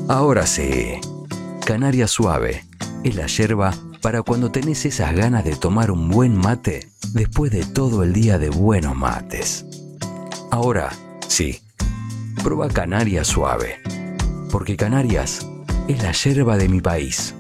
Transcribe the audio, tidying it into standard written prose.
Ahora sí, Canaria Suave es la yerba para cuando tenés esas ganas de tomar un buen mate después de todo el día de buenos mates. Ahora sí, prueba Canaria Suave, porque Canarias es la yerba de mi país.